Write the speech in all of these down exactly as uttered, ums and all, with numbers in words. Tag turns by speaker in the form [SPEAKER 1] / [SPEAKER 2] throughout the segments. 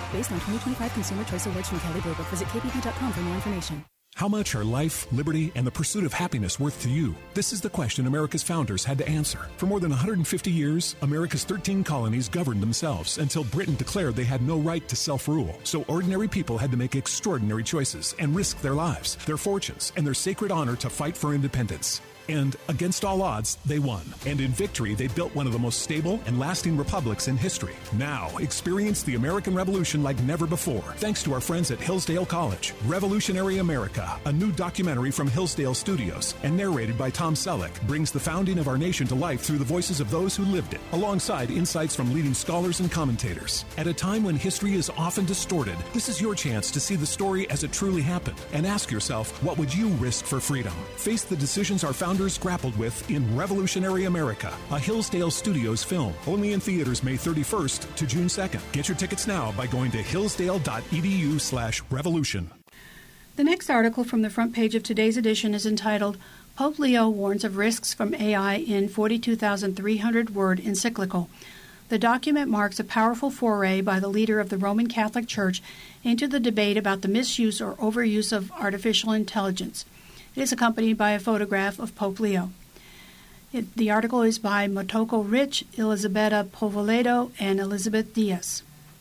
[SPEAKER 1] Based on twenty twenty-five Consumer Choice Awards from Kelley Blue Book. Visit k b b dot com for more information.
[SPEAKER 2] How much are life, liberty, and the pursuit of happiness worth to you? This is the question America's founders had to answer. For more than one hundred fifty years, America's thirteen colonies governed themselves until Britain declared they had no right to self-rule. So ordinary people had to make extraordinary choices and risk their lives, their fortunes, and their sacred honor to fight for independence. And against all odds, they won. And in victory, they built one of the most stable and lasting republics in history. Now, experience the American Revolution like never before, thanks to our friends at Hillsdale College. Revolutionary America, a new documentary from Hillsdale Studios and narrated by Tom Selleck, brings the founding of our nation to life through the voices of those who lived it, alongside insights from leading scholars and commentators. At a time when history is often distorted, this is your chance to see the story as it truly happened and ask yourself, what would you risk for freedom? Face the decisions our founders grappled with in Revolutionary America, a Hillsdale Studios film. Only in theaters May thirty-first to June second. Get your tickets now by going to hillsdale.edu slash revolution.
[SPEAKER 3] The next article from the front page of today's edition is entitled, Pope Leo Warns of Risks from A I in forty-two thousand three hundred word encyclical. The document marks a powerful foray by the leader of the Roman Catholic Church into the debate about the misuse or overuse of artificial intelligence. It is accompanied by a photograph of Pope Leo. It, the article is by Motoko Rich, Elisabetta Povoledo, and Elizabeth Diaz.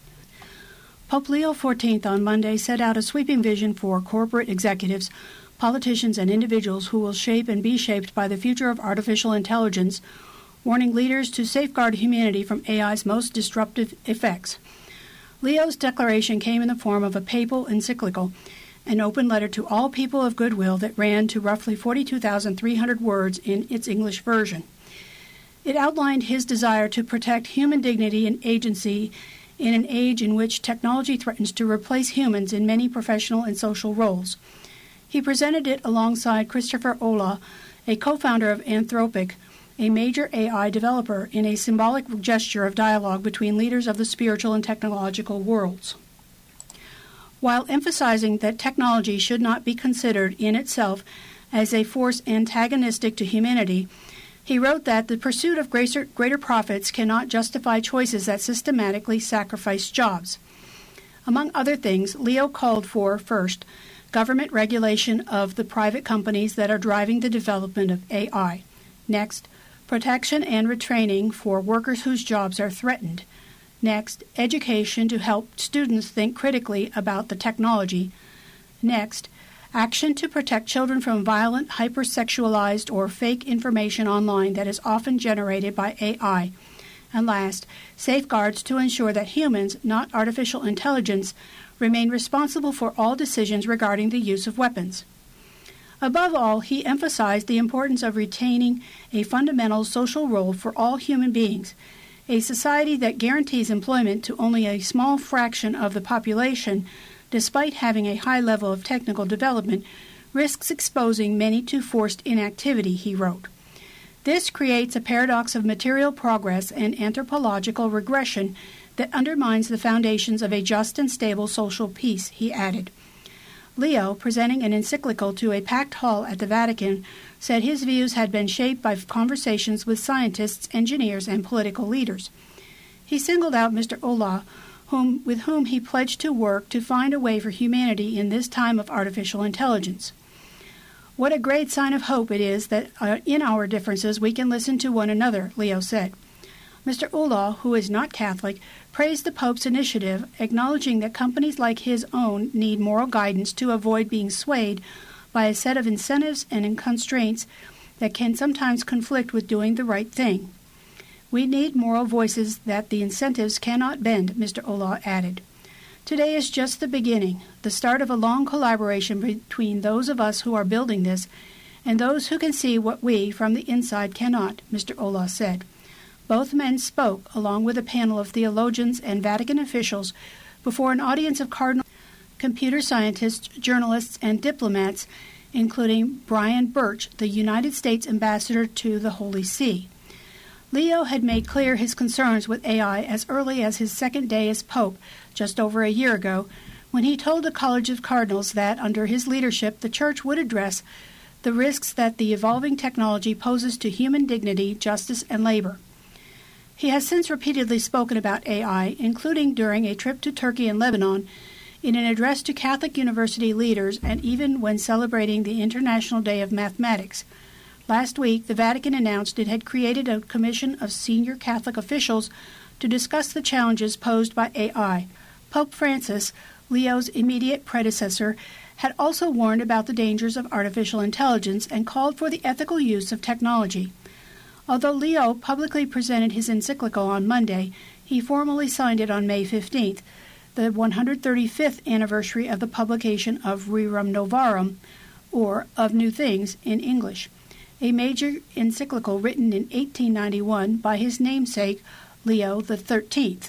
[SPEAKER 3] Pope Leo the fourteenth on Monday set out a sweeping vision for corporate executives, politicians, and individuals who will shape and be shaped by the future of artificial intelligence, warning leaders to safeguard humanity from A I's most disruptive effects. Leo's declaration came in the form of a papal encyclical, an open letter to all people of goodwill that ran to roughly forty-two thousand three hundred words in its English version. It outlined his desire to protect human dignity and agency in an age in which technology threatens to replace humans in many professional and social roles. He presented it alongside Christopher Olah, a co-founder of Anthropic, a major A I developer, in a symbolic gesture of dialogue between leaders of the spiritual and technological worlds. While emphasizing that technology should not be considered in itself as a force antagonistic to humanity, he wrote that the pursuit of greater, greater profits cannot justify choices that systematically sacrifice jobs. Among other things, Leo called for, first, government regulation of the private companies that are driving the development of A I. Next, protection and retraining for workers whose jobs are threatened. Next, education to help students think critically about the technology. Next, action to protect children from violent, hypersexualized, or fake information online that is often generated by A I. And last, safeguards to ensure that humans, not artificial intelligence, remain responsible for all decisions regarding the use of weapons. Above all, he emphasized the importance of retaining a fundamental social role for all human beings. A society that guarantees employment to only a small fraction of the population, despite having a high level of technical development, risks exposing many to forced inactivity, he wrote. This creates a paradox of material progress and anthropological regression that undermines the foundations of a just and stable social peace, he added. Leo, presenting an encyclical to a packed hall at the Vatican, said his views had been shaped by conversations with scientists, engineers, and political leaders. He singled out Mister Olah, whom, with whom he pledged to work to find a way for humanity in this time of artificial intelligence. What a great sign of hope it is that uh, in our differences we can listen to one another, Leo said. Mister Olah, who is not Catholic, praised the Pope's initiative, acknowledging that companies like his own need moral guidance to avoid being swayed by a set of incentives and constraints that can sometimes conflict with doing the right thing. We need moral voices that the incentives cannot bend, Mister Olah added. Today is just the beginning, the start of a long collaboration between those of us who are building this and those who can see what we, from the inside, cannot, Mister Olah said. Both men spoke, along with a panel of theologians and Vatican officials, before an audience of cardinals, computer scientists, journalists, and diplomats, including Brian Birch, the United States ambassador to the Holy See. Leo had made clear his concerns with A I as early as his second day as Pope, just over a year ago, when he told the College of Cardinals that, under his leadership, the Church would address the risks that the evolving technology poses to human dignity, justice, and labor. He has since repeatedly spoken about A I, including during a trip to Turkey and Lebanon, in an address to Catholic university leaders, and even when celebrating the International Day of Mathematics. Last week, the Vatican announced it had created a commission of senior Catholic officials to discuss the challenges posed by A I. Pope Francis, Leo's immediate predecessor, had also warned about the dangers of artificial intelligence and called for the ethical use of technology. Although Leo publicly presented his encyclical on Monday, he formally signed it on May fifteenth, the one hundred thirty-fifth anniversary of the publication of Rerum Novarum, or Of New Things in English, a major encyclical written in eighteen ninety-one by his namesake, Leo the thirteenth.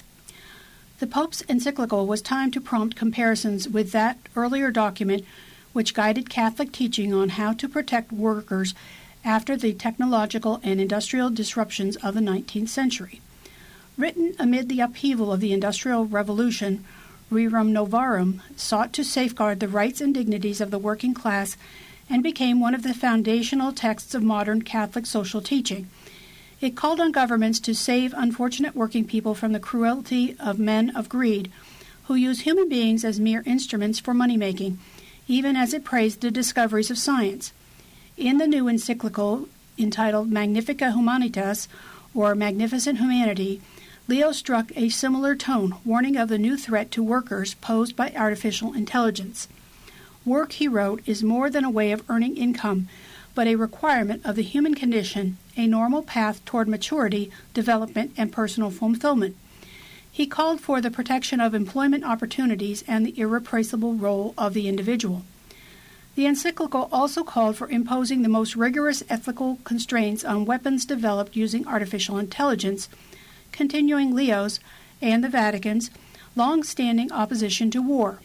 [SPEAKER 3] The Pope's encyclical was timed to prompt comparisons with that earlier document which guided Catholic teaching on how to protect workers after the technological and industrial disruptions of the nineteenth century. Written amid the upheaval of the Industrial Revolution, Rerum Novarum sought to safeguard the rights and dignities of the working class and became one of the foundational texts of modern Catholic social teaching. It called on governments to save unfortunate working people from the cruelty of men of greed, who use human beings as mere instruments for money-making, even as it praised the discoveries of science. In the new encyclical, entitled Magnifica Humanitas, or Magnificent Humanity, Leo struck a similar tone, warning of the new threat to workers posed by artificial intelligence. Work, he wrote, is more than a way of earning income, but a requirement of the human condition, a normal path toward maturity, development, and personal fulfillment. He called for the protection of employment opportunities and the irreplaceable role of the individual. The encyclical also called for imposing the most rigorous ethical constraints on weapons developed using artificial intelligence, continuing Leo's and the Vatican's long-standing opposition to war.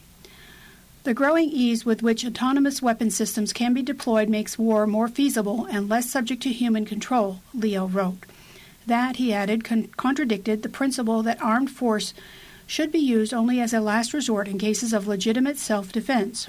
[SPEAKER 3] The growing ease with which autonomous weapon systems can be deployed makes war more feasible and less subject to human control, Leo wrote. That, he added, con- contradicted the principle that armed force should be used only as a last resort in cases of legitimate self-defense.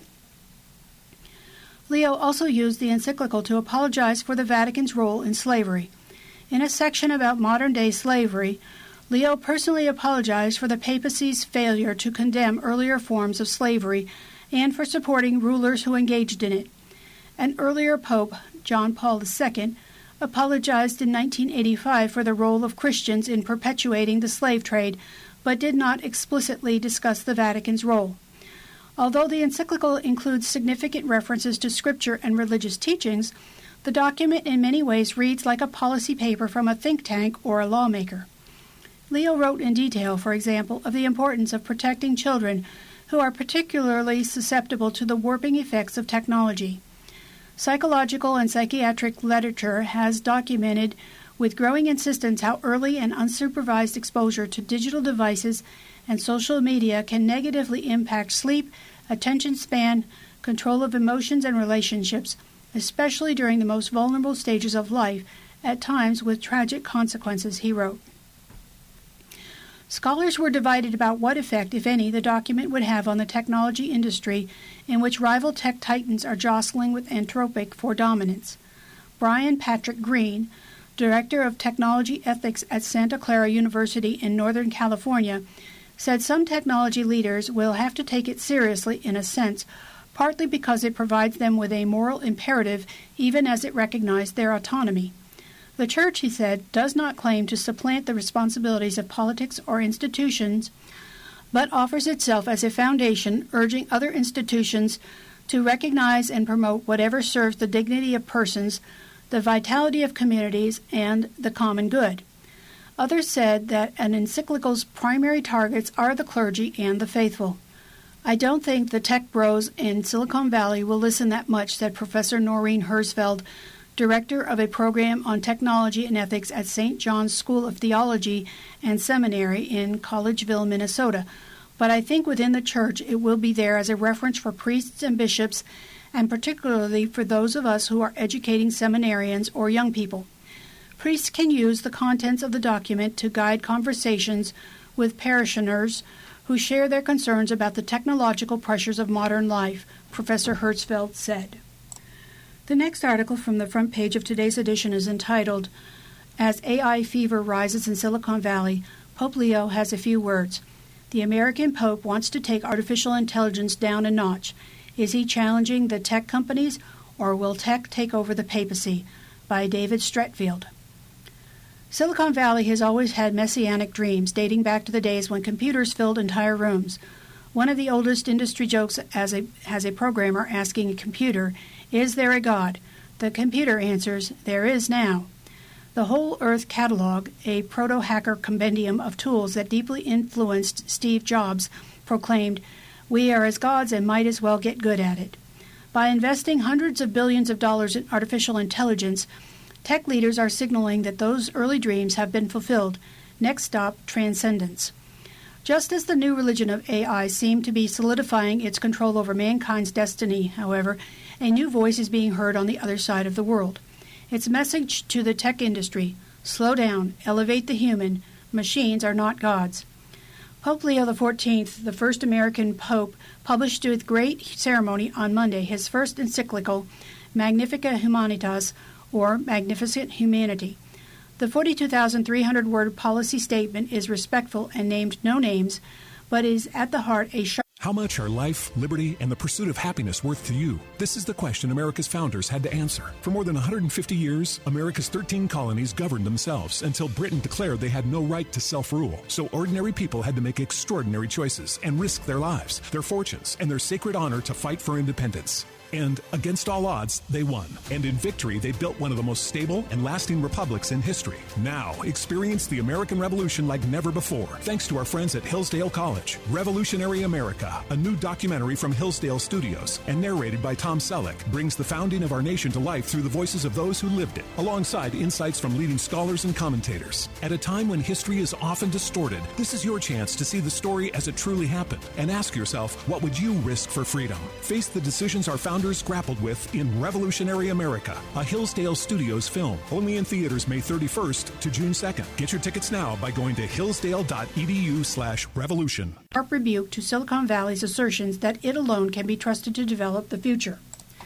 [SPEAKER 3] Leo also used the encyclical to apologize for the Vatican's role in slavery. In a section about modern-day slavery, Leo personally apologized for the papacy's failure to condemn earlier forms of slavery and for supporting rulers who engaged in it. An earlier pope, John Paul the Second, apologized in nineteen eighty-five for the role of Christians in perpetuating the slave trade, but did not explicitly discuss the Vatican's role. Although the encyclical includes significant references to scripture and religious teachings, the document in many ways reads like a policy paper from a think tank or a lawmaker. Leo wrote in detail, for example, of the importance of protecting children who are particularly susceptible to the warping effects of technology. Psychological and psychiatric literature has documented with growing insistence how early and unsupervised exposure to digital devices and social media can negatively impact sleep, attention span, control of emotions and relationships, especially during the most vulnerable stages of life, at times with tragic consequences, he wrote. Scholars were divided about what effect, if any, the document would have on the technology industry in which rival tech titans are jostling with Anthropic for dominance. Brian Patrick Green, Director of Technology Ethics at Santa Clara University in Northern California, said some technology leaders will have to take it seriously in a sense, partly because it provides them with a moral imperative even as it recognized their autonomy. The Church, he said, does not claim to supplant the responsibilities of politics or institutions, but offers itself as a foundation, urging other institutions to recognize and promote whatever serves the dignity of persons, the vitality of communities, and the common good. Others said that an encyclical's primary targets are the clergy and the faithful. I don't think the tech bros in Silicon Valley will listen that much, said Professor Noreen Herzfeld, Director of a program on technology and ethics at Saint John's School of Theology and Seminary in Collegeville, Minnesota. But I think within the Church it will be there as a reference for priests and bishops, and particularly for those of us who are educating seminarians or young people. Priests can use the contents of the document to guide conversations with parishioners who share their concerns about the technological pressures of modern life, Professor Herzfeld said. The next article from the front page of today's edition is entitled, As A I fever rises in Silicon Valley, Pope Leo has a few words. The American Pope wants to take artificial intelligence down a notch. Is he challenging the tech companies, or will tech take over the papacy? By David Stretfield. Silicon Valley has always had messianic dreams, dating back to the days when computers filled entire rooms. One of the oldest industry jokes as a, as a programmer asking a computer, "Is there a God?" The computer answers, "There is now." The Whole Earth Catalog, a proto-hacker compendium of tools that deeply influenced Steve Jobs, proclaimed, "We are as gods and might as well get good at it." By investing hundreds of billions of dollars in artificial intelligence, tech leaders are signaling that those early dreams have been fulfilled. Next stop, transcendence. Just as the new religion of A I seemed to be solidifying its control over mankind's destiny, however, a new voice is being heard on the other side of the world. Its message to the tech industry: slow down, elevate the human, machines are not gods. Pope Leo the fourteenth, the first American pope, published with great ceremony on Monday his first encyclical, Magnificat Humanitas, or Magnificent Humanity. The forty-two thousand three hundred word policy statement is respectful and named no names, but is at the heart a sharp.
[SPEAKER 2] How much are life, liberty, and the pursuit of happiness worth to you? This is the question America's founders had to answer. For more than one hundred fifty years, America's thirteen colonies governed themselves until Britain declared they had no right to self-rule. So ordinary people had to make extraordinary choices and risk their lives, their fortunes, and their sacred honor to fight for independence. And against all odds, they won. And in victory, they built one of the most stable and lasting republics in history. Now, experience the American Revolution like never before, thanks to our friends at Hillsdale College. Revolutionary America, a new documentary from Hillsdale Studios and narrated by Tom Selleck, brings the founding of our nation to life through the voices of those who lived it, alongside insights from leading scholars and commentators. At a time when history is often distorted, this is your chance to see the story as it truly happened and ask yourself, what would you risk for freedom? Face the decisions our founders grappled with in Revolutionary America, a Hillsdale Studios film. Only in theaters May thirty-first to June second. Get your tickets now by going to hillsdale.edu slash revolution.
[SPEAKER 3] Sharp rebuke to Silicon Valley's assertions that it alone can be trusted to develop the future.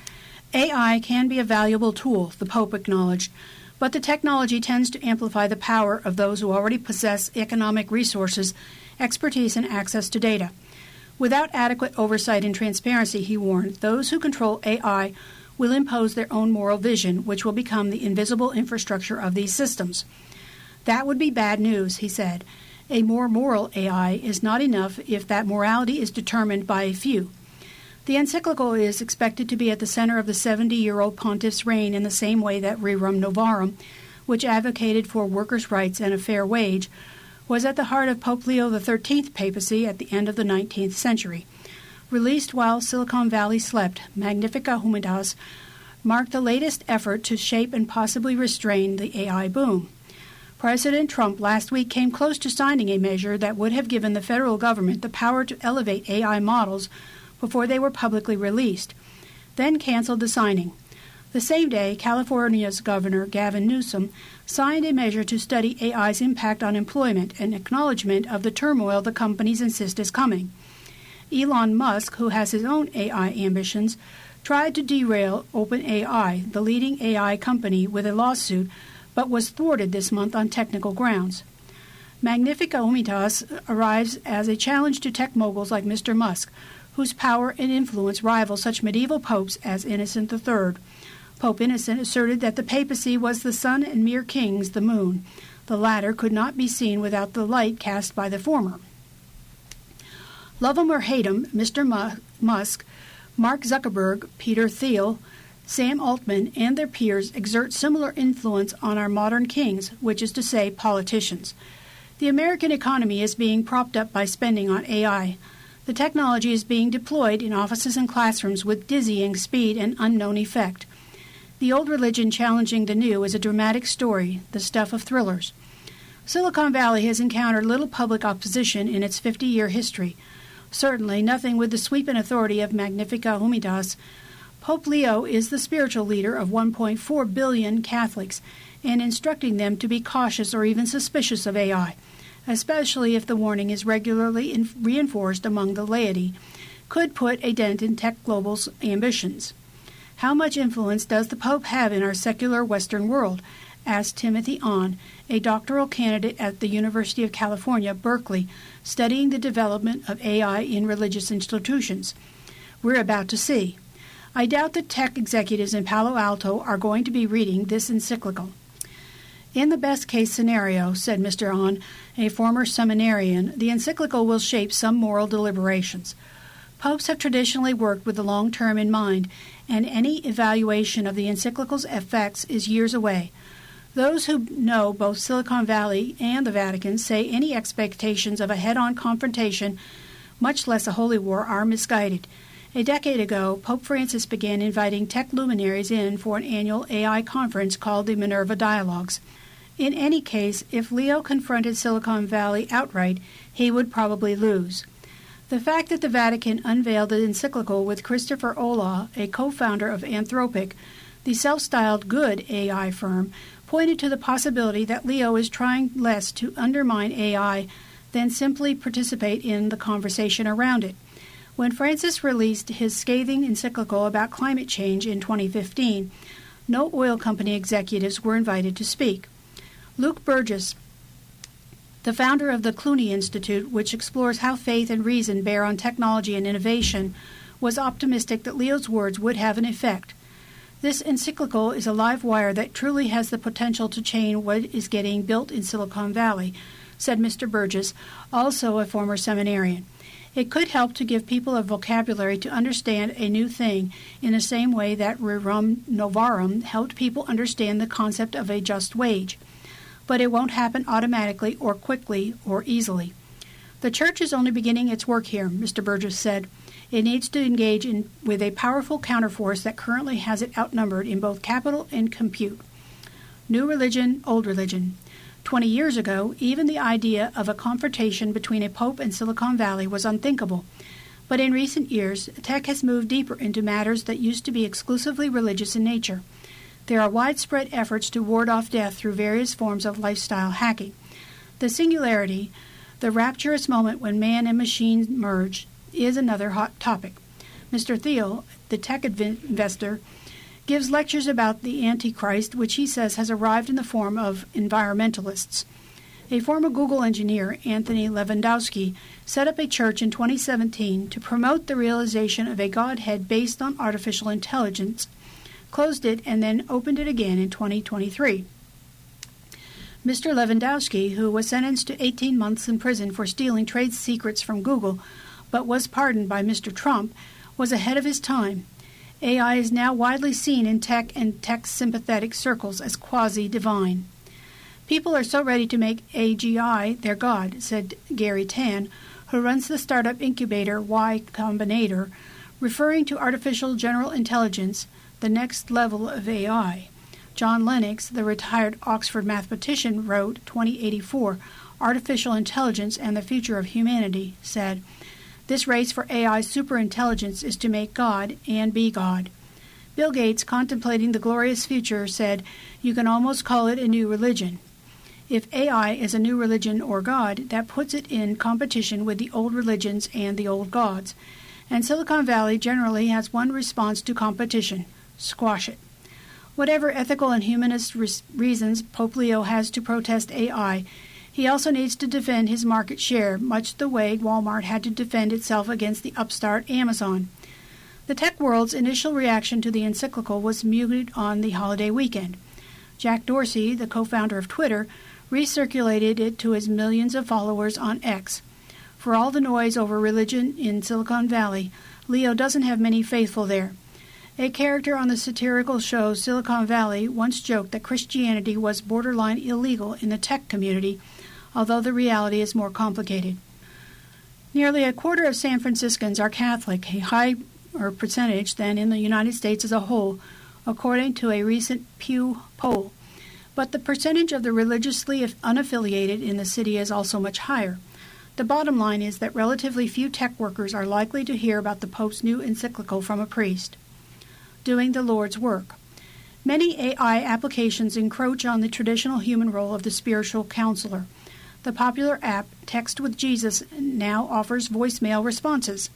[SPEAKER 3] A I can be a valuable tool, the Pope acknowledged, but the technology tends to amplify the power of those who already possess economic resources, expertise, and access to data. Without adequate oversight and transparency, he warned, those who control A I will impose their own moral vision, which will become the invisible infrastructure of these systems. That would be bad news, he said. A more moral A I is not enough if that morality is determined by a few. The encyclical is expected to be at the center of the seventy-year-old pontiff's reign in the same way that Rerum Novarum, which advocated for workers' rights and a fair wage, was at the heart of Pope Leo the thirteenth papacy at the end of the nineteenth century. Released while Silicon Valley slept, Magnificat Humanitas marked the latest effort to shape and possibly restrain the A I boom. President Trump last week came close to signing a measure that would have given the federal government the power to elevate A I models before they were publicly released, then canceled the signing. The same day, California's Governor Gavin Newsom signed a measure to study A I's impact on employment and acknowledgement of the turmoil the companies insist is coming. Elon Musk, who has his own A I ambitions, tried to derail OpenAI, the leading A I company, with a lawsuit, but was thwarted this month on technical grounds. Magnificat Humanitas arrives as a challenge to tech moguls like Mister Musk, whose power and influence rival such medieval popes as Innocent the Third. Pope Innocent asserted that the papacy was the sun and mere kings the moon. The latter could not be seen without the light cast by the former. Love him or hate him, Mister Musk, Mark Zuckerberg, Peter Thiel, Sam Altman, and their peers exert similar influence on our modern kings, which is to say politicians. The American economy is being propped up by spending on A I. The technology is being deployed in offices and classrooms with dizzying speed and unknown effect. The old religion challenging the new is a dramatic story, the stuff of thrillers. Silicon Valley has encountered little public opposition in its fifty-year history. Certainly nothing with the sweep and authority of Magnificat Humanitas. Pope Leo is the spiritual leader of one point four billion Catholics and instructing them to be cautious or even suspicious of A I, especially if the warning is regularly in- reinforced among the laity, could put a dent in Tech Global's ambitions. How much influence does the Pope have in our secular Western world? asked Timothy Ahn, a doctoral candidate at the University of California, Berkeley, studying the development of A I in religious institutions. We're about to see. I doubt that tech executives in Palo Alto are going to be reading this encyclical. In the best-case scenario, said Mister Ahn, a former seminarian, the encyclical will shape some moral deliberations. Popes have traditionally worked with the long term in mind, and any evaluation of the encyclical's effects is years away. Those who know both Silicon Valley and the Vatican say any expectations of a head-on confrontation, much less a holy war, are misguided. A decade ago, Pope Francis began inviting tech luminaries in for an annual A I conference called the Minerva Dialogues. In any case, if Leo confronted Silicon Valley outright, he would probably lose. The fact that the Vatican unveiled the encyclical with Christopher Olah, a co-founder of Anthropic, the self-styled good A I firm, pointed to the possibility that Leo is trying less to undermine A I than simply participate in the conversation around it. When Francis released his scathing encyclical about climate change in twenty fifteen, no oil company executives were invited to speak. Luke Burgess, the founder of the Clooney Institute, which explores how faith and reason bear on technology and innovation, was optimistic that Leo's words would have an effect. This encyclical is a live wire that truly has the potential to change what is getting built in Silicon Valley, said Mister Burgess, also a former seminarian. It could help to give people a vocabulary to understand a new thing in the same way that Rerum Novarum helped people understand the concept of a just wage. But it won't happen automatically or quickly or easily. The Church is only beginning its work here, Mister Burgess said. It needs to engage in, with a powerful counterforce that currently has it outnumbered in both capital and compute. New religion, old religion. Twenty years ago, even the idea of a confrontation between a pope and Silicon Valley was unthinkable. But in recent years, tech has moved deeper into matters that used to be exclusively religious in nature. There are widespread efforts to ward off death through various forms of lifestyle hacking. The singularity, the rapturous moment when man and machine merge, is another hot topic. Mister Thiel, the tech investor, gives lectures about the Antichrist, which he says has arrived in the form of environmentalists. A former Google engineer, Anthony Levandowski, set up a church in twenty seventeen to promote the realization of a Godhead based on artificial intelligence, closed it, and then opened it again in twenty twenty-three. Mister Lewandowski, who was sentenced to eighteen months in prison for stealing trade secrets from Google, but was pardoned by Mister Trump, was ahead of his time. A I is now widely seen in tech and tech-sympathetic circles as quasi-divine. People are so ready to make A G I their god, said Gary Tan, who runs the startup incubator Y Combinator, referring to artificial general intelligence, the next level of A I. John Lennox, the retired Oxford mathematician, wrote, twenty eighty-four, Artificial Intelligence and the Future of Humanity, said, "This race for A I superintelligence is to make God and be God." Bill Gates, contemplating the glorious future, said, "You can almost call it a new religion." If A I is a new religion or God, that puts it in competition with the old religions and the old gods. And Silicon Valley generally has one response to competition: squash it. Whatever ethical and humanist re- reasons Pope Leo has to protest A I, he also needs to defend his market share, much the way Walmart had to defend itself against the upstart Amazon. The tech world's initial reaction to the encyclical was muted on the holiday weekend. Jack Dorsey, the co-founder of Twitter, recirculated it to his millions of followers on X. For all the noise over religion in Silicon Valley, Leo doesn't have many faithful there. A character on the satirical show Silicon Valley once joked that Christianity was borderline illegal in the tech community, although the reality is more complicated. Nearly a quarter of San Franciscans are Catholic, a higher percentage than in the United States as a whole, according to a recent Pew poll. But the percentage of the religiously unaffiliated in the city is also much higher. The bottom line is that relatively few tech workers are likely to hear about the Pope's new encyclical from a priest. Doing the Lord's work. Many A I applications encroach on the traditional human role of the spiritual counselor. The popular app Text with Jesus now offers voicemail responses.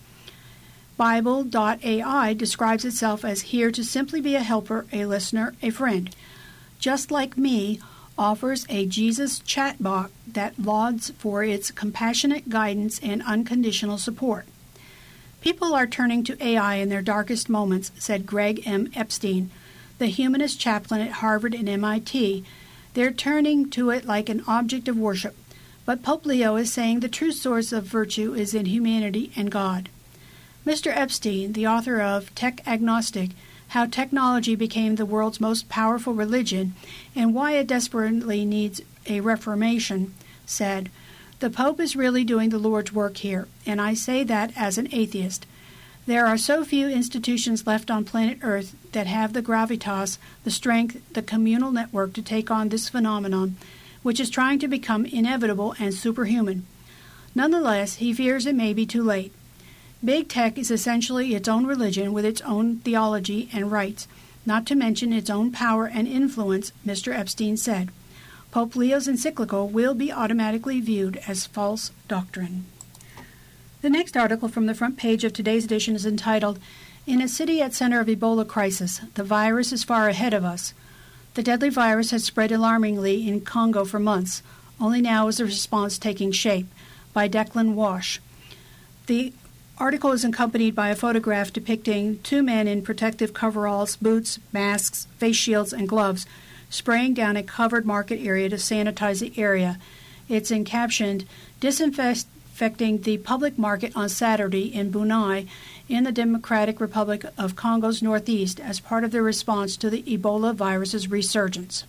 [SPEAKER 3] Bible dot A I describes itself as here to simply be a helper, a listener, a friend. Just Like Me offers a Jesus chatbot that lauds for its compassionate guidance and unconditional support. People are turning to A I in their darkest moments, said Greg M. Epstein, the humanist chaplain at Harvard and M I T. They're turning to it like an object of worship. But Pope Leo is saying the true source of virtue is in humanity and God. Mister Epstein, the author of Tech Agnostic, How Technology Became the World's Most Powerful Religion and Why It Desperately Needs a Reformation, said, "The Pope is really doing the Lord's work here, and I say that as an atheist. There are so few institutions left on planet Earth that have the gravitas, the strength, the communal network to take on this phenomenon, which is trying to become inevitable and superhuman. Nonetheless, he fears it may be too late. Big Tech is essentially its own religion with its own theology and rites, not to mention its own power and influence," Mister Epstein said. Pope Leo's encyclical will be automatically viewed as false doctrine. The next article from the front page of today's edition is entitled, "In a City at Center of Ebola Crisis, the Virus is Far Ahead of Us." The deadly virus has spread alarmingly in Congo for months. Only now is the response taking shape, by Declan Wash. The article is accompanied by a photograph depicting two men in protective coveralls, boots, masks, face shields, and gloves, spraying down a covered market area to sanitize the area. It's encaptioned, "Disinfecting the public market on Saturday in Bunai in the Democratic Republic of Congo's northeast as part of their response to the Ebola virus's resurgence."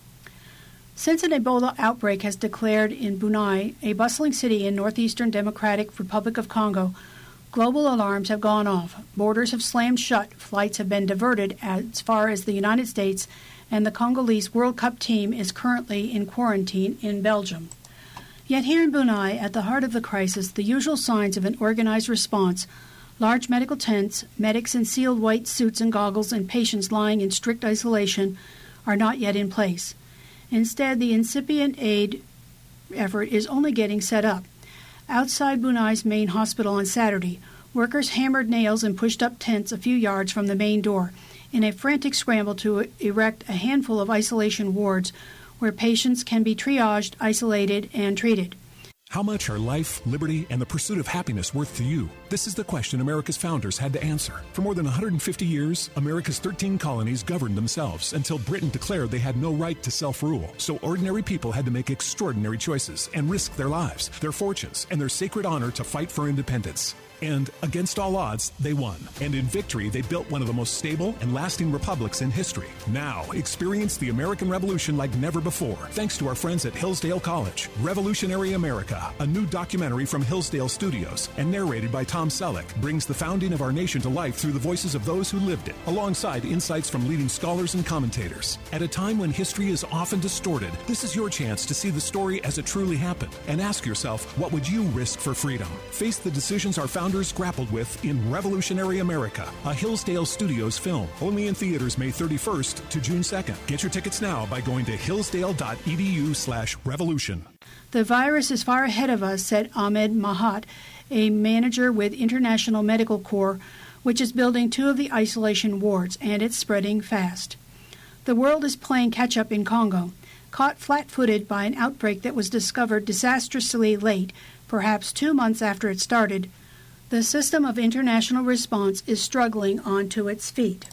[SPEAKER 3] Since an Ebola outbreak has declared in Bunai, a bustling city in northeastern Democratic Republic of Congo, global alarms have gone off. Borders have slammed shut, flights have been diverted as far as the United States, and the Congolese World Cup team is currently in quarantine in Belgium. Yet here in Bunai, at the heart of the crisis, the usual signs of an organized response, large medical tents, medics in sealed white suits and goggles, and patients lying in strict isolation, are not yet in place. Instead, the incipient aid effort is only getting set up. Outside Bunai's main hospital on Saturday, workers hammered nails and pushed up tents a few yards from the main door in a frantic scramble to erect a handful of isolation wards where patients can be triaged, isolated, and treated.
[SPEAKER 2] How much are life, liberty, and the pursuit of happiness worth to you? This is the question America's founders had to answer. For more than one hundred fifty years, America's thirteen colonies governed themselves until Britain declared they had no right to self-rule. So ordinary people had to make extraordinary choices and risk their lives, their fortunes, and their sacred honor to fight for independence. And against all odds, they won. And in victory, they built one of the most stable and lasting republics in history. Now, experience the American Revolution like never before, thanks to our friends at Hillsdale College. Revolutionary America, a new documentary from Hillsdale Studios and narrated by Tom Selleck, brings the founding of our nation to life through the voices of those who lived it, alongside insights from leading scholars and commentators. At a time when history is often distorted, this is your chance to see the story as it truly happened and ask yourself, what would you risk for freedom? Face the decisions our founders grappled with in Revolutionary America, a Hillsdale Studios film. Only in theaters May thirty-first to June second. Get your tickets now by going to hillsdale.edu slash revolution.
[SPEAKER 3] The virus is far ahead of us, said Ahmed Mahat, a manager with International Medical Corps, which is building two of the isolation wards, and it's spreading fast. The world is playing catch-up in Congo. Caught flat-footed by an outbreak that was discovered disastrously late, perhaps two months after it started, the system of international response is struggling onto its feet.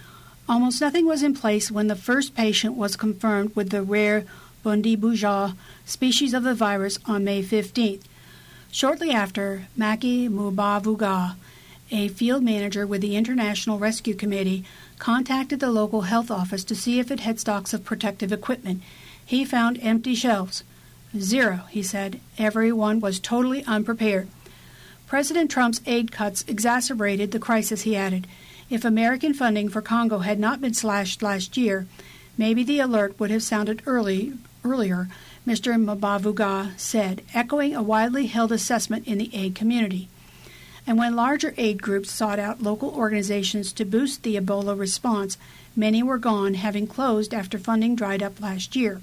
[SPEAKER 3] Almost nothing was in place when the first patient was confirmed with the rare Bundibugyo species of the virus on May fifteenth. Shortly after, Maki Mubavuga, a field manager with the International Rescue Committee, contacted the local health office to see if it had stocks of protective equipment. He found empty shelves. Zero, he said. Everyone was totally unprepared. President Trump's aid cuts exacerbated the crisis, he added. If American funding for Congo had not been slashed last year, maybe the alert would have sounded early, earlier, Mister Mubavuga said, echoing a widely held assessment in the aid community. And when larger aid groups sought out local organizations to boost the Ebola response, many were gone, having closed after funding dried up last year.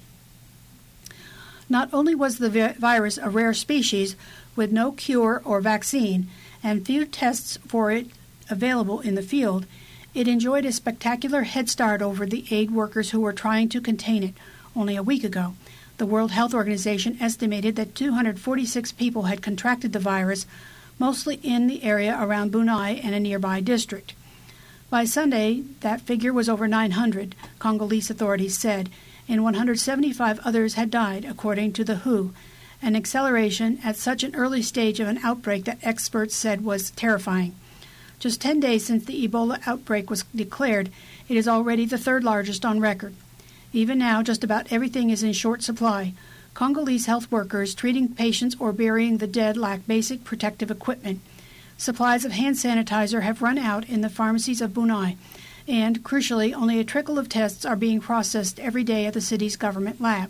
[SPEAKER 3] Not only was the vi- virus a rare species with no cure or vaccine and few tests for it available in the field, It enjoyed a spectacular head start over the aid workers who were trying to contain it only a week ago. The World Health Organization estimated that two hundred forty-six people had contracted the virus, mostly in the area around Bunai and a nearby district. By Sunday, that figure was over nine hundred, Congolese authorities said, and one hundred seventy-five others had died, according to the W H O, an acceleration at such an early stage of an outbreak that experts said was terrifying. Just ten days since the Ebola outbreak was declared, it is already the third largest on record. Even now, just about everything is in short supply. Congolese health workers treating patients or burying the dead lack basic protective equipment. Supplies of hand sanitizer have run out in the pharmacies of Bunai, and, crucially, only a trickle of tests are being processed every day at the city's government lab.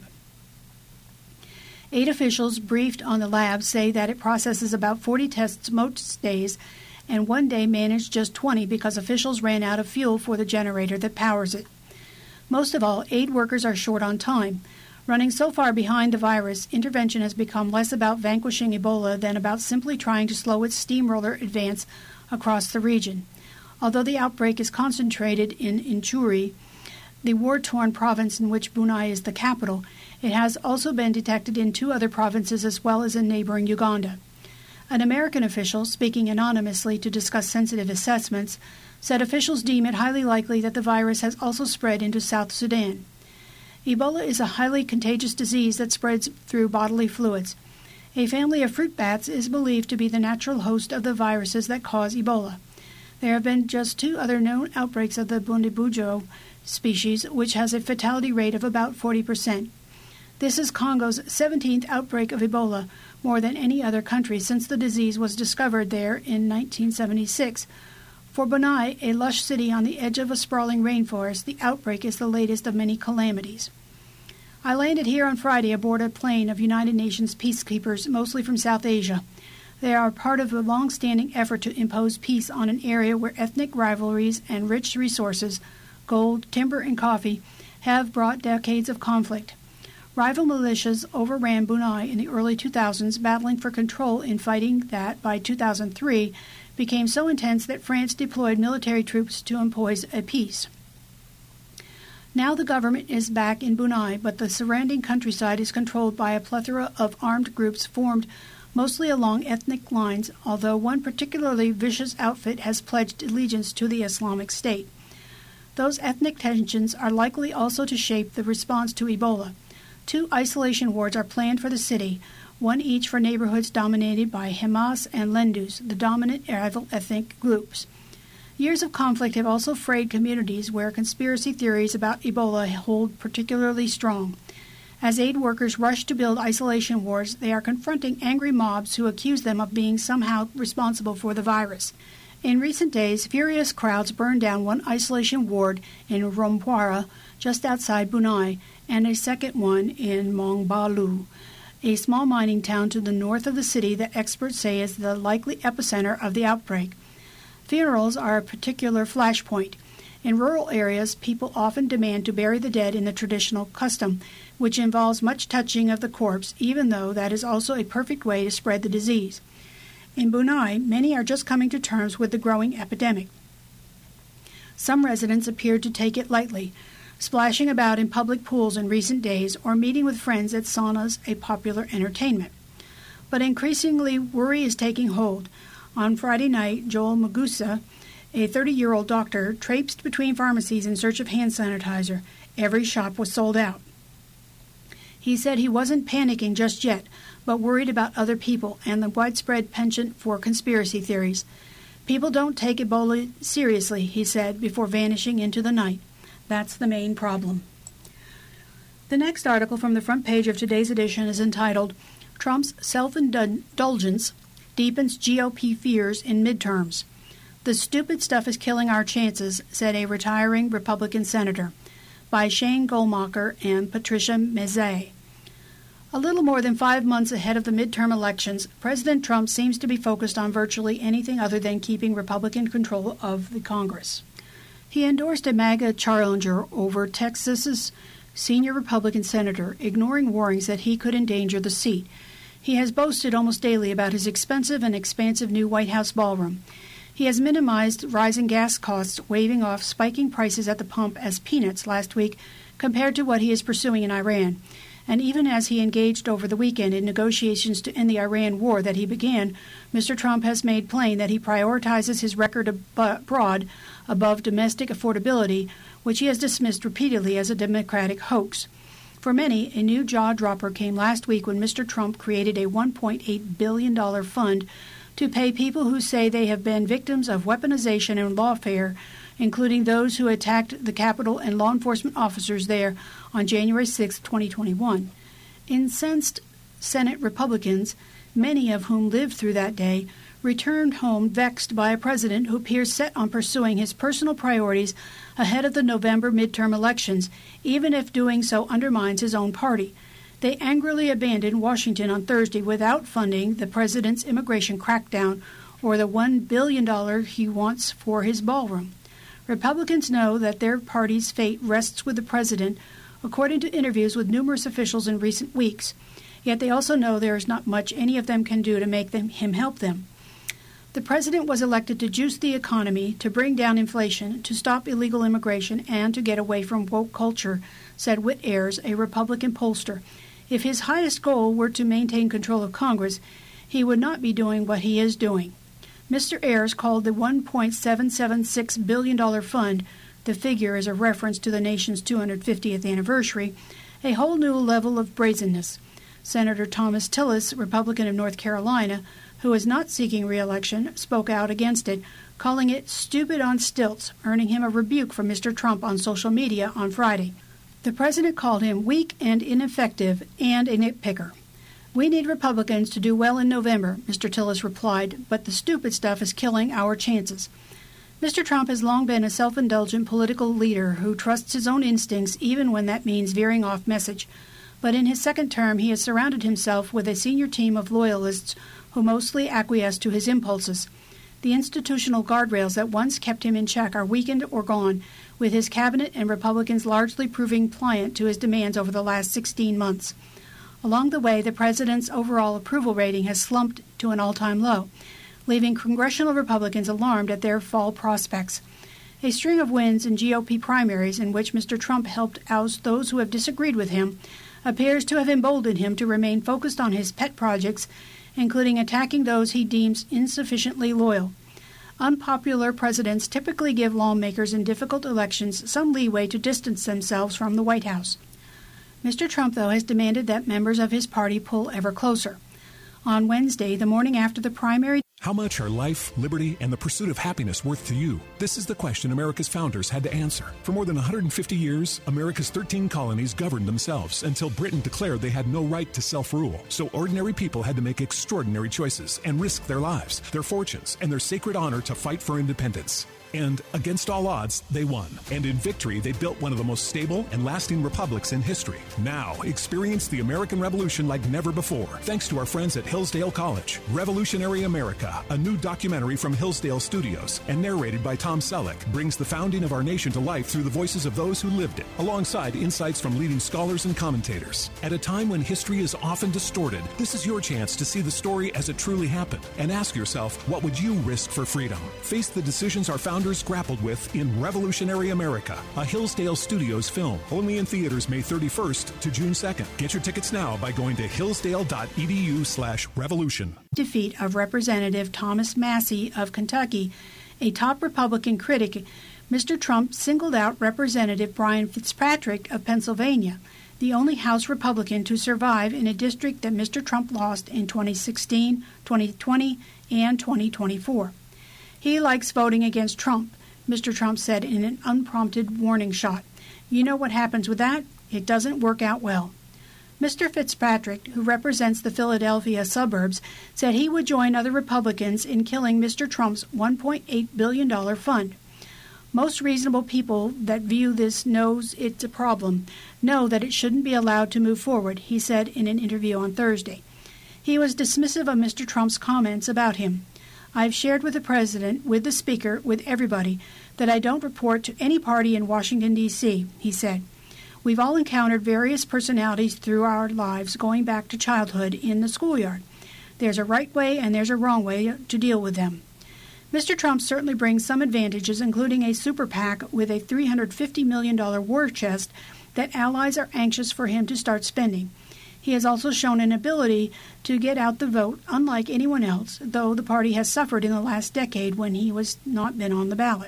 [SPEAKER 3] Eight officials briefed on the lab say that it processes about forty tests most days, and one day managed just twenty because officials ran out of fuel for the generator that powers it. Most of all, aid workers are short on time. Running so far behind the virus, intervention has become less about vanquishing Ebola than about simply trying to slow its steamroller advance across the region. Although the outbreak is concentrated in Ituri, the war-torn province in which Bunai is the capital, it has also been detected in two other provinces as well as in neighboring Uganda. An American official, speaking anonymously to discuss sensitive assessments, said officials deem it highly likely that the virus has also spread into South Sudan. Ebola is a highly contagious disease that spreads through bodily fluids. A family of fruit bats is believed to be the natural host of the viruses that cause Ebola. There have been just two other known outbreaks of the Bundibugyo species, which has a fatality rate of about forty percent. This is Congo's seventeenth outbreak of Ebola, more than any other country since the disease was discovered there in nineteen seventy-six. For Bunai, a lush city on the edge of a sprawling rainforest, the outbreak is the latest of many calamities. I landed here on Friday aboard a plane of United Nations peacekeepers, mostly from South Asia. They are part of a long-standing effort to impose peace on an area where ethnic rivalries and rich resources, gold, timber, and coffee, have brought decades of conflict. Rival militias overran Bunai in the early two thousands, battling for control in fighting that, by two thousand three, became so intense that France deployed military troops to impose a peace. Now the government is back in Bunai, but the surrounding countryside is controlled by a plethora of armed groups formed mostly along ethnic lines, although one particularly vicious outfit has pledged allegiance to the Islamic State. Those ethnic tensions are likely also to shape the response to Ebola. Two isolation wards are planned for the city, one each for neighborhoods dominated by Hamas and Lendus, the dominant rival ethnic groups. Years of conflict have also frayed communities where conspiracy theories about Ebola hold particularly strong. As aid workers rush to build isolation wards, they are confronting angry mobs who accuse them of being somehow responsible for the virus. In recent days, furious crowds burned down one isolation ward in Rompwara, just outside Bunai, and a second one in Mongbalu, a small mining town to the north of the city that experts say is the likely epicenter of the outbreak. Funerals are a particular flashpoint. In rural areas, people often demand to bury the dead in the traditional custom, which involves much touching of the corpse, even though that is also a perfect way to spread the disease. In Bunai, many are just coming to terms with the growing epidemic. Some residents appeared to take it lightly, splashing about in public pools in recent days or meeting with friends at saunas, a popular entertainment. But increasingly, worry is taking hold. On Friday night, Joel Magusa, a thirty-year-old doctor, traipsed between pharmacies in search of hand sanitizer. Every shop was sold out. He said he wasn't panicking just yet, but worried about other people and the widespread penchant for conspiracy theories. People don't take Ebola seriously, he said, before vanishing into the night. That's the main problem. The next article from the front page of today's edition is entitled, Trump's Self-Indulgence Deepens G O P Fears in Midterms. The stupid stuff is killing our chances, said a retiring Republican senator, by Shane Goldmacher and Patricia Mezei. A little more than five months ahead of the midterm elections, President Trump seems to be focused on virtually anything other than keeping Republican control of the Congress. He endorsed a MAGA challenger over Texas's senior Republican senator, ignoring warnings that he could endanger the seat. He has boasted almost daily about his expensive and expansive new White House ballroom. He has minimized rising gas costs, waving off spiking prices at the pump as peanuts last week compared to what he is pursuing in Iran. And even as he engaged over the weekend in negotiations to end the Iran war that he began, Mister Trump has made plain that he prioritizes his record abroad above domestic affordability, which he has dismissed repeatedly as a Democratic hoax. For many, a new jaw-dropper came last week when Mister Trump created a one point eight billion dollars fund to pay people who say they have been victims of weaponization and lawfare, including those who attacked the Capitol and law enforcement officers there on January sixth, twenty twenty-one. Incensed Senate Republicans, many of whom lived through that day, returned home vexed by a president who appears set on pursuing his personal priorities ahead of the November midterm elections, even if doing so undermines his own party. They angrily abandoned Washington on Thursday without funding the president's immigration crackdown or the one billion dollars he wants for his ballroom. Republicans know that their party's fate rests with the president, according to interviews with numerous officials in recent weeks. Yet they also know there is not much any of them can do to make them, him help them. The president was elected to juice the economy, to bring down inflation, to stop illegal immigration, and to get away from woke culture, said Whit Ayers, a Republican pollster. If his highest goal were to maintain control of Congress, he would not be doing what he is doing. Mister Ayers called the one point seven seven six billion dollars fund, the figure is a reference to the nation's two hundred fiftieth anniversary, a whole new level of brazenness. Senator Thomas Tillis, Republican of North Carolina, who is not seeking re-election, spoke out against it, calling it stupid on stilts, earning him a rebuke from Mister Trump on social media on Friday. The president called him weak and ineffective and a nitpicker. We need Republicans to do well in November, Mister Tillis replied, but the stupid stuff is killing our chances. Mister Trump has long been a self-indulgent political leader who trusts his own instincts even when that means veering off message. But in his second term, he has surrounded himself with a senior team of loyalists who mostly acquiesce to his impulses. The institutional guardrails that once kept him in check are weakened or gone, with his cabinet and Republicans largely proving pliant to his demands over the last sixteen months. Along the way, the president's overall approval rating has slumped to an all-time low, leaving congressional Republicans alarmed at their fall prospects. A string of wins in G O P primaries in which Mister Trump helped oust those who have disagreed with him appears to have emboldened him to remain focused on his pet projects, including attacking those he deems insufficiently loyal. Unpopular presidents typically give lawmakers in difficult elections some leeway to distance themselves from the White House. Mister Trump, though, has demanded that members of his party pull ever closer. On Wednesday, the morning after the primary,
[SPEAKER 2] how much are life, liberty, and the pursuit of happiness worth to you? This is the question America's founders had to answer. For more than one hundred fifty years, America's thirteen colonies governed themselves until Britain declared they had no right to self-rule. So ordinary people had to make extraordinary choices and risk their lives, their fortunes, and their sacred honor to fight for independence. And against all odds, they won. And in victory, they built one of the most stable and lasting republics in history. Now, experience the American Revolution like never before, thanks to our friends at Hillsdale College. Revolutionary America, a new documentary from Hillsdale Studios and narrated by Tom Selleck, brings the founding of our nation to life through the voices of those who lived it, alongside insights from leading scholars and commentators. At a time when history is often distorted, this is your chance to see the story as it truly happened and ask yourself, what would you risk for freedom? Face the decisions our founders grappled with in Revolutionary America, a Hillsdale Studios film. Only in theaters May thirty-first to June second. Get your tickets now by going to hillsdale.edu slash revolution.
[SPEAKER 3] Defeat of Representative Thomas Massie of Kentucky, a top Republican critic, Mister Trump singled out Representative Brian Fitzpatrick of Pennsylvania, the only House Republican to survive in a district that Mister Trump lost in twenty sixteen, twenty twenty, and twenty twenty-four. He likes voting against Trump, Mister Trump said in an unprompted warning shot. You know what happens with that? It doesn't work out well. Mister Fitzpatrick, who represents the Philadelphia suburbs, said he would join other Republicans in killing Mister Trump's one point eight billion dollars fund. Most reasonable people that view this knows it's a problem, know that it shouldn't be allowed to move forward, he said in an interview on Thursday. He was dismissive of Mister Trump's comments about him. I've shared with the President, with the Speaker, with everybody, that I don't report to any party in Washington, D C, he said. We've all encountered various personalities through our lives going back to childhood in the schoolyard. There's a right way and there's a wrong way to deal with them. Mister Trump certainly brings some advantages, including a super PAC with a three hundred fifty million dollars war chest that allies are anxious for him to start spending. He has also shown an ability to get out the vote, unlike anyone else, though the party has suffered in the last decade when he was not been on the ballot.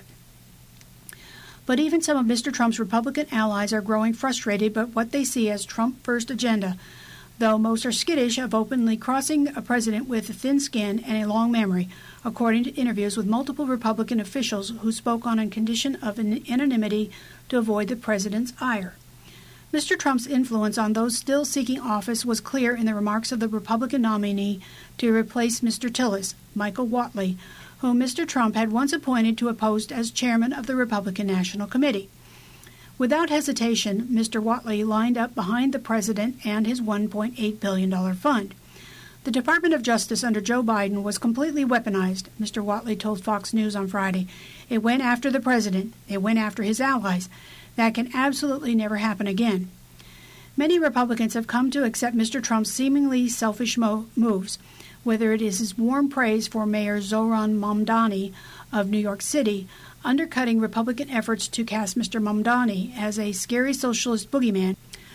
[SPEAKER 3] But even some of Mister Trump's Republican allies are growing frustrated by what they see as Trump-first agenda, though most are skittish of openly crossing a president with a thin skin and a long memory, according to interviews with multiple Republican officials who spoke on a condition of anonymity to avoid the president's ire. Mister Trump's influence on those still seeking office was clear in the remarks of the Republican nominee to replace Mister Tillis, Michael Whatley, whom Mister Trump had once appointed to a post as chairman of the Republican National Committee. Without hesitation, Mister Whatley lined up behind the president and his one point eight billion dollars fund. The Department of Justice under Joe Biden was completely weaponized, Mister Whatley told Fox News on Friday. It went after the president. It went after his allies. That can absolutely never happen again. Many Republicans have come to accept Mister Trump's seemingly selfish mo- moves, whether it is his warm praise for Mayor Zohran Mamdani of New York City, undercutting Republican efforts to cast Mister Mamdani as a scary socialist boogeyman,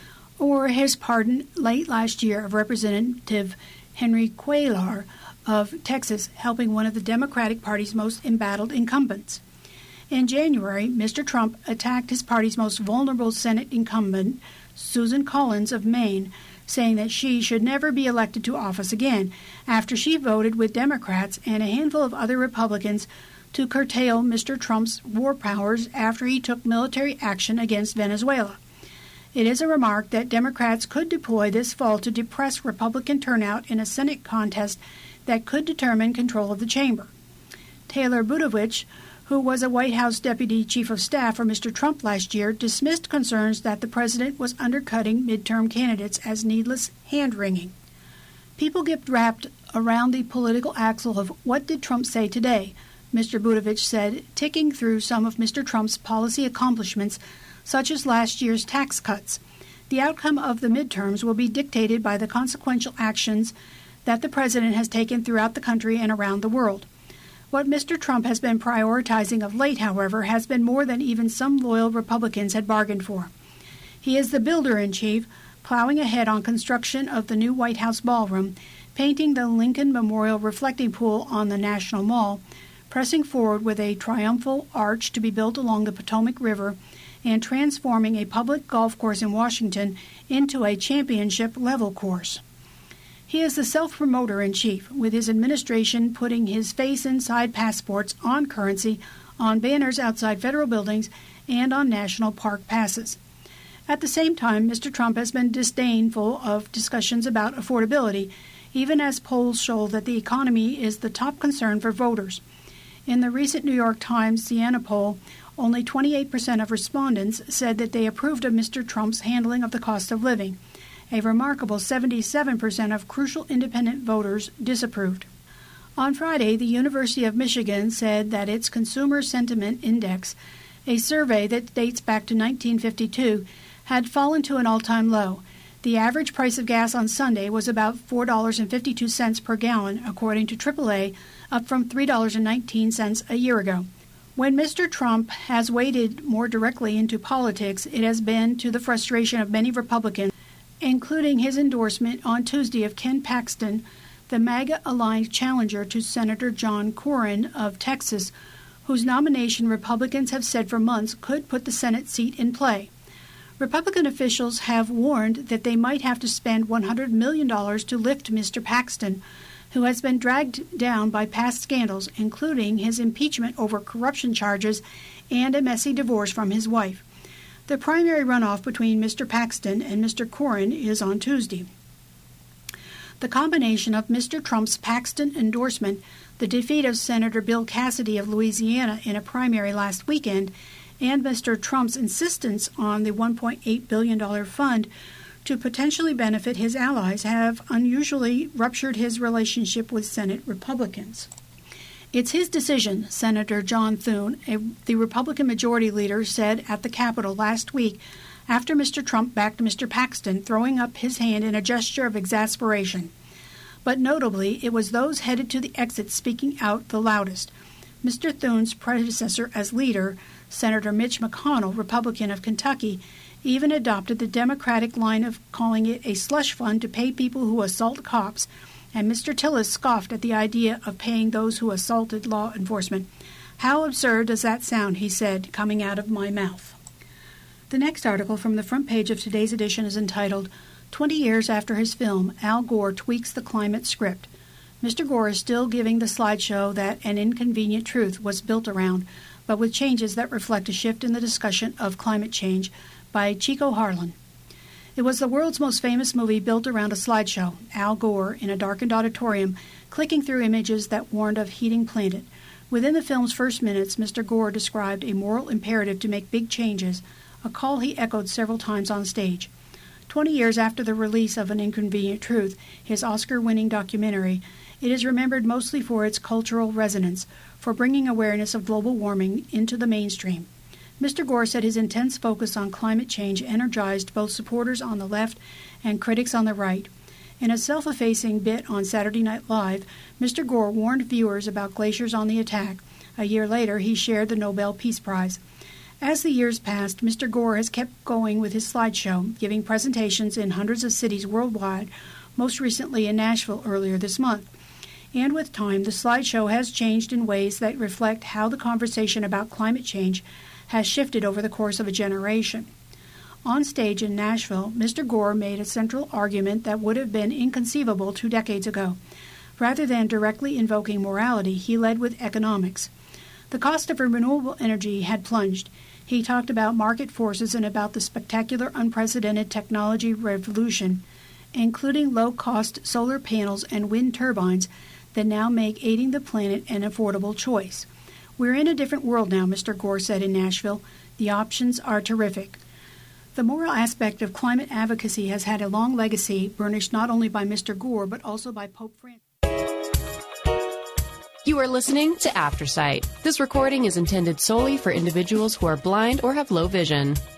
[SPEAKER 3] or his pardon late last year of Representative Henry Cuellar of Texas, helping one of the Democratic Party's most embattled incumbents. In January, Mister Trump attacked his party's most vulnerable Senate incumbent, Susan Collins of Maine, saying that she should never be elected to office again after she voted with Democrats and a handful of other Republicans to curtail Mister Trump's war powers after he took military action against Venezuela. It is a remark that Democrats could deploy this fall to depress Republican turnout in a Senate contest that could determine control of the chamber. Taylor Budovich, who was a White House Deputy Chief of Staff for Mister Trump last year, dismissed concerns that the president was undercutting midterm candidates as needless hand-wringing. People get wrapped around the political axle of what did Trump say today, Mister Budovich said, ticking through some of Mister Trump's policy accomplishments, such as last year's tax cuts. The outcome of the midterms will be dictated by the consequential actions that the president has taken throughout the country and around the world. What Mister Trump has been prioritizing of late, however, has been more than even some loyal Republicans had bargained for. He is the builder-in-chief, plowing ahead on construction of the new White House ballroom, painting the Lincoln Memorial reflecting pool on the National Mall, pressing forward with a triumphal arch to be built along the Potomac River, and transforming a public golf course in Washington into a championship-level course. He is the self-promoter-in-chief, with his administration putting his face inside passports, on currency, on banners outside federal buildings, and on national park passes. At the same time, Mister Trump has been disdainful of discussions about affordability, even as polls show that the economy is the top concern for voters. In the recent New York Times Siena poll, only twenty-eight percent of respondents said that they approved of Mister Trump's handling of the cost of living. A remarkable seventy-seven percent of crucial independent voters disapproved. On Friday, the University of Michigan said that its Consumer Sentiment Index, a survey that dates back to nineteen fifty-two, had fallen to an all-time low. The average price of gas on Sunday was about four dollars and fifty-two cents per gallon, according to triple A, up from three dollars and nineteen cents a year ago. When Mister Trump has waded more directly into politics, it has been to the frustration of many Republicans, including his endorsement on Tuesday of Ken Paxton, the MAGA-aligned challenger to Senator John Cornyn of Texas, whose nomination Republicans have said for months could put the Senate seat in play. Republican officials have warned that they might have to spend one hundred million dollars to lift Mister Paxton, who has been dragged down by past scandals, including his impeachment over corruption charges and a messy divorce from his wife. The primary runoff between Mister Paxton and Mister Cornyn is on Tuesday. The combination of Mister Trump's Paxton endorsement, the defeat of Senator Bill Cassidy of Louisiana in a primary last weekend, and Mister Trump's insistence on the one point eight billion dollars fund to potentially benefit his allies have unusually ruptured his relationship with Senate Republicans. It's his decision, Senator John Thune, a, the Republican Majority Leader, said at the Capitol last week after Mister Trump backed Mister Paxton, throwing up his hand in a gesture of exasperation. But notably, it was those headed to the exit speaking out the loudest. Mister Thune's predecessor as leader, Senator Mitch McConnell, Republican of Kentucky, even adopted the Democratic line of calling it a slush fund to pay people who assault cops, and Mister Tillis scoffed at the idea of paying those who assaulted law enforcement. "How absurd does that sound," he said, "coming out of my mouth." The next article from the front page of today's edition is entitled, twenty years after his film, Al Gore tweaks the climate script. Mister Gore is still giving the slideshow that An Inconvenient Truth was built around, but with changes that reflect a shift in the discussion of climate change, by Chico Harlan. It was the world's most famous movie built around a slideshow, Al Gore in a darkened auditorium, clicking through images that warned of heating planet. Within the film's first minutes, Mister Gore described a moral imperative to make big changes, a call he echoed several times on stage. Twenty years after the release of An Inconvenient Truth, his Oscar-winning documentary, it is remembered mostly for its cultural resonance, for bringing awareness of global warming into the mainstream. Mister Gore said his intense focus on climate change energized both supporters on the left and critics on the right. In a self-effacing bit on Saturday Night Live, Mister Gore warned viewers about glaciers on the attack. A year later, he shared the Nobel Peace Prize. As the years passed, Mister Gore has kept going with his slideshow, giving presentations in hundreds of cities worldwide, most recently in Nashville earlier this month. And with time, the slideshow has changed in ways that reflect how the conversation about climate change has shifted over the course of a generation. On stage in Nashville, Mister Gore made a central argument that would have been inconceivable two decades ago. Rather than directly invoking morality, he led with economics. The cost of renewable energy had plunged. He talked about market forces and about the spectacular, unprecedented technology revolution, including low-cost solar panels and wind turbines that now make aiding the planet an affordable choice. "We're in a different world now," Mister Gore said in Nashville. "The options are terrific." The moral aspect of climate advocacy has had a long legacy, burnished not only by Mister Gore, but also by Pope Francis.
[SPEAKER 4] You are listening to Aftersight. This recording is intended solely for individuals who are blind or have low vision.